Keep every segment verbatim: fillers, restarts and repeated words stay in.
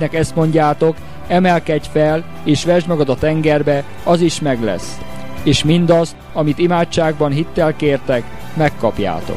akiknek ezt mondjátok, emelkedj fel, és vesd magad a tengerbe, az is meg lesz. És mindazt, amit imádságban hittel kértek, megkapjátok.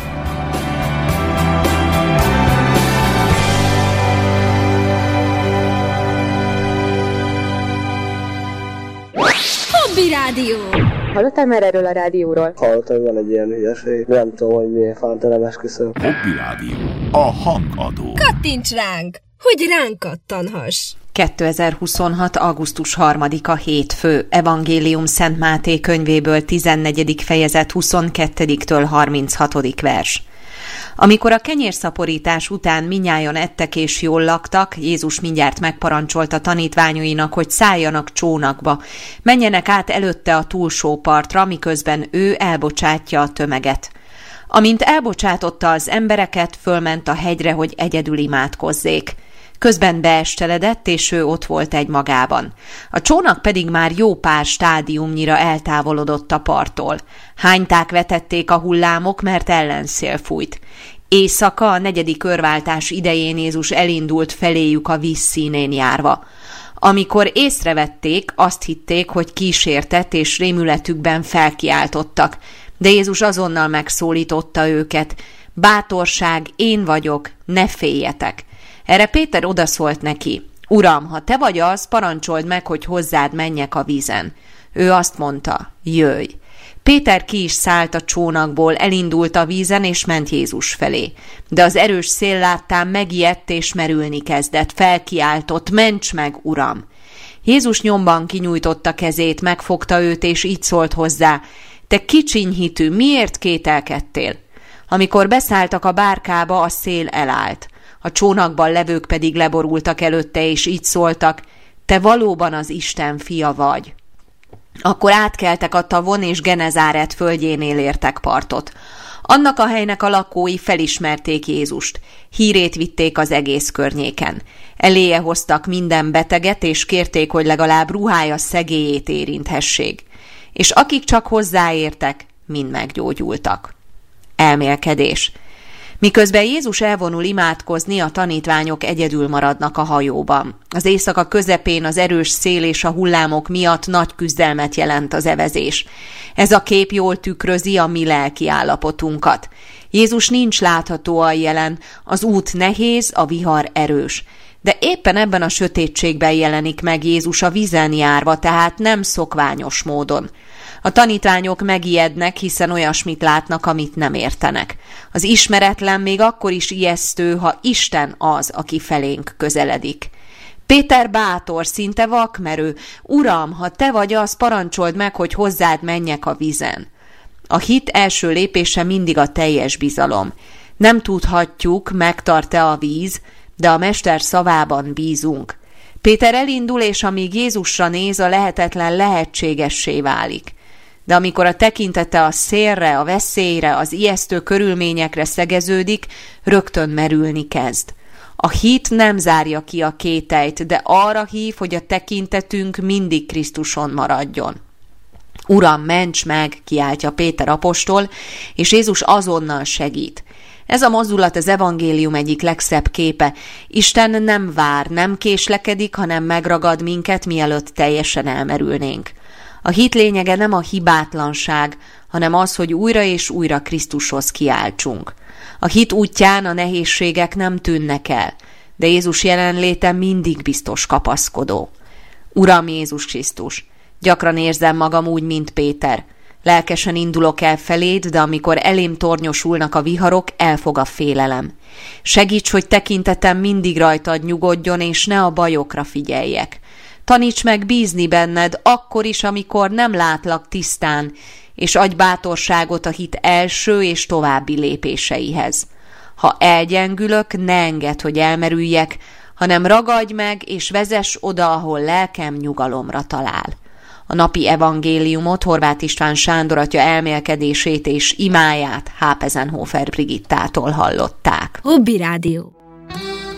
Hobby Rádió! Hallottál már erről a rádióról? Hallottam, van egy ilyen hülyeség. Nem tudom, hogy miért fánt, nem esküszöm. Hobby Rádió. A hangadó. Kattints ránk, hogy ránk kattanhass! kétezer-huszonhat. augusztus harmadika hétfő. Evangélium Szent Máté könyvéből tizennegyedik fejezet huszonkettediktől harminchatodik vers. Amikor a kenyérszaporítás után mindnyájan ettek és jól laktak, Jézus mindjárt megparancsolta tanítványainak, hogy szálljanak csónakba, menjenek át előtte a túlsó partra, miközben ő elbocsátja a tömeget. Amint elbocsátotta az embereket, fölment a hegyre, hogy egyedül imádkozzék. Közben beesteledett, és ő ott volt egymagában. A csónak pedig már jó pár stádiumnyira eltávolodott a parttól. Hányták vetették a hullámok, mert ellenszél fújt. Éjszaka, a negyedik körváltás idején Jézus elindult feléjük a víz színén járva. Amikor észrevették, azt hitték, hogy kísértett, és rémületükben felkiáltottak. De Jézus azonnal megszólította őket: bátorság, én vagyok, ne féljetek! Erre Péter odaszólt neki: Uram, ha te vagy az, parancsold meg, hogy hozzád menjek a vízen. Ő azt mondta: jöjj! Péter ki is szállt a csónakból, elindult a vízen, és ment Jézus felé. De az erős szél láttán megijedt, és merülni kezdett. Felkiáltott: ments meg, Uram! Jézus nyomban kinyújtotta kezét, megfogta őt, és így szólt hozzá: te kicsiny hitű, miért kételkedtél? Amikor beszálltak a bárkába, a szél elállt. A csónakban levők pedig leborultak előtte, és így szóltak: te valóban az Isten fia vagy. Akkor átkeltek a tavon, és Genezáret földjénél értek partot. Annak a helynek a lakói felismerték Jézust. Hírét vitték az egész környéken. Eléje hoztak minden beteget, és kérték, hogy legalább ruhája szegélyét érinthessék. És akik csak hozzáértek, mind meggyógyultak. Elmélkedés. Miközben Jézus elvonul imádkozni, a tanítványok egyedül maradnak a hajóban. Az éjszaka közepén az erős szél és a hullámok miatt nagy küzdelmet jelent az evezés. Ez a kép jól tükrözi a mi lelki állapotunkat. Jézus nincs láthatóan jelen, az út nehéz, a vihar erős. De éppen ebben a sötétségben jelenik meg Jézus a vízen járva, tehát nem szokványos módon. A tanítványok megijednek, hiszen olyasmit látnak, amit nem értenek. Az ismeretlen még akkor is ijesztő, ha Isten az, aki felénk közeledik. Péter bátor, szinte vakmerő: Uram, ha te vagy az, parancsold meg, hogy hozzád menjek a vízen. A hit első lépése mindig a teljes bizalom. Nem tudhatjuk, megtart-e a víz, de a Mester szavában bízunk. Péter elindul, és amíg Jézusra néz, a lehetetlen lehetségessé válik. De amikor a tekintete a szélre, a veszélyre, az ijesztő körülményekre szegeződik, rögtön merülni kezd. A hit nem zárja ki a kételyt, de arra hív, hogy a tekintetünk mindig Krisztuson maradjon. Uram, ments meg, kiáltja Péter apostol, és Jézus azonnal segít. Ez a mozdulat az evangélium egyik legszebb képe. Isten nem vár, nem késlekedik, hanem megragad minket, mielőtt teljesen elmerülnénk. A hit lényege nem a hibátlanság, hanem az, hogy újra és újra Krisztushoz kiáltsunk. A hit útján a nehézségek nem tűnnek el, de Jézus jelenléte mindig biztos kapaszkodó. Uram Jézus Krisztus, gyakran érzem magam úgy, mint Péter. Lelkesen indulok el feléd, de amikor elém tornyosulnak a viharok, elfog a félelem. Segíts, hogy tekintetem mindig rajtad nyugodjon, és ne a bajokra figyeljek. Taníts meg bízni benned, akkor is, amikor nem látlak tisztán, és adj bátorságot a hit első és további lépéseihez. Ha elgyengülök, ne engedd, hogy elmerüljek, hanem ragadj meg, és vezess oda, ahol lelkem nyugalomra talál. A napi evangéliumot Horváth István Sándor atya elmélkedését és imáját Hápezenhofer Brigittától hallották. Hobby Rádió.